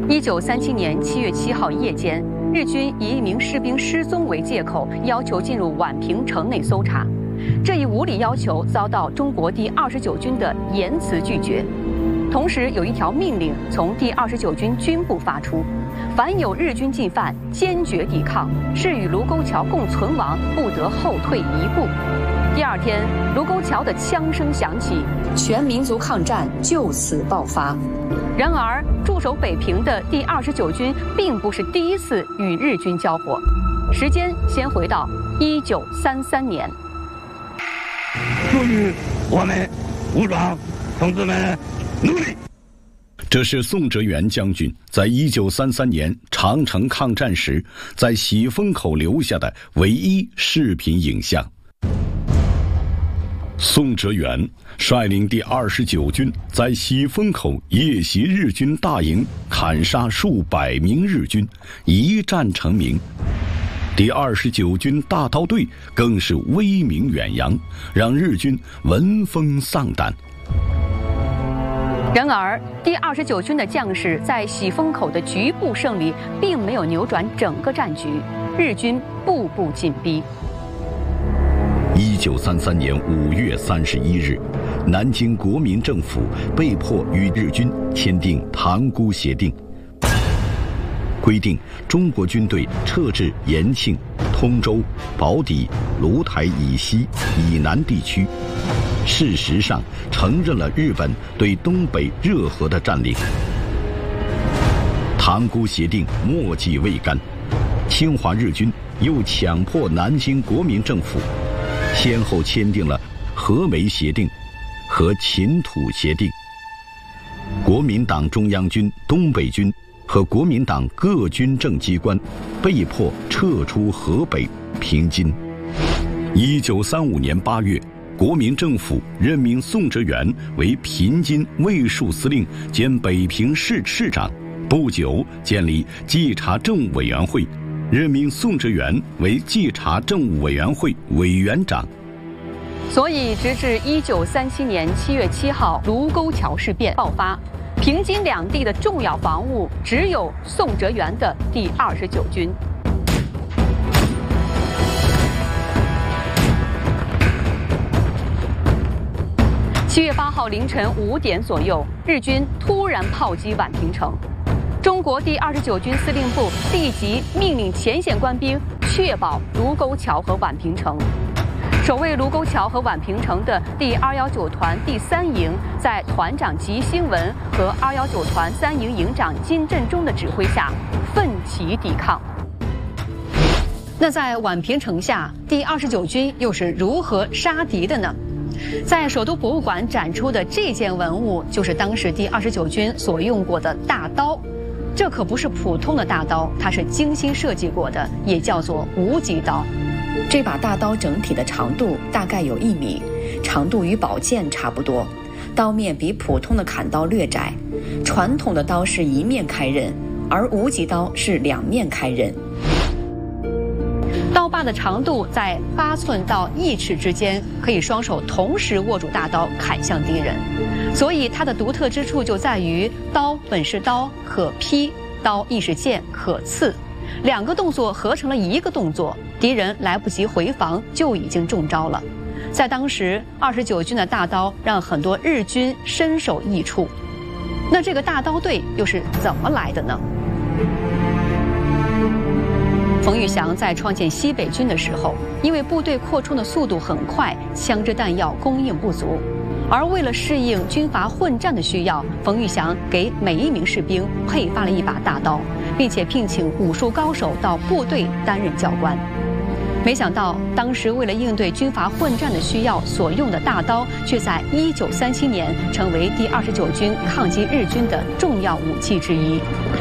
1937年7月7号夜间，日军以一名士兵失踪为借口，要求进入宛平城内搜查。这一无理要求遭到中国第29军的严词拒绝。同时，有一条命令从第29军军部发出：凡有日军进犯，坚决抵抗，誓与卢沟桥共存亡，不得后退一步。第二天，卢沟桥的枪声响起，全民族抗战就此爆发。然而，驻守北平的第29军并不是第一次与日军交火。时间先回到1933年。 祝予我们武装同志们努力。 这是宋哲元将军在1933年长城抗战时在喜峰口留下的唯一视频影像。宋哲元率领第29军在喜峰口夜袭日军大营，砍杀数百名日军，一战成名。第29军大刀队更是威名远扬，让日军闻风丧胆。 然而，第29军的将士在喜峰口的局部胜利，并没有扭转整个战局，日军步步紧逼。 1933年5月31日，南京国民政府被迫与日军签订《塘沽协定》，规定中国军队撤至延庆、通州、宝坻、芦台以西、以南地区，事实上承认了日本对东北热河的占领。塘沽协定墨迹未干，侵华日军又强迫南京国民政府先后签订了和梅协定和秦土协定。国民党中央军、东北军和国民党各军政机关被迫撤出河北、平津。1935年8月，国民政府任命宋哲元为平津卫戍司令兼北平市市长，不久建立稽查政务委员会，任命宋哲元为稽查政务委员会委员长。 所以，直至1937年7月7号卢沟桥事变爆发，平津两地的重要防务只有宋哲元的第29军。7月8号凌晨5点左右，日军突然炮击宛平城。中国第29军司令部立即命令前线官兵确保卢沟桥和宛平城。守卫卢沟桥和宛平城的第219团第3营，在团长吉兴文和219团3营营长金振中的指挥下，奋起抵抗。那在宛平城下，第29军又是如何杀敌的呢？在首都博物馆展出的这件文物，就是当时第29军所用过的大刀。这可不是普通的大刀，它是精心设计过的，也叫做无极刀。 这把大刀整体的长度大概有1米，长度与宝剑差不多，刀面比普通的砍刀略窄。传统的刀是一面开刃，而无极刀是两面开刃。 刀把的长度在8寸到1尺之间，可以双手同时握住大刀砍向敌人。所以它的独特之处就在于，刀本是刀，可劈；刀亦是剑，可刺。两个动作合成了一个动作，敌人来不及回防就已经中招了。在当时，29军的大刀让很多日军身首异处。那这个大刀队又是怎么来的呢？冯玉祥在创建西北军的时候，因为部队扩充的速度很快，枪支弹药供应不足，而为了适应军阀混战的需要，冯玉祥给每一名士兵配发了一把大刀，并且聘请武术高手到部队担任教官。没想到，当时为了应对军阀混战的需要所用的大刀，却在1937年成为第29军抗击日军的重要武器之一。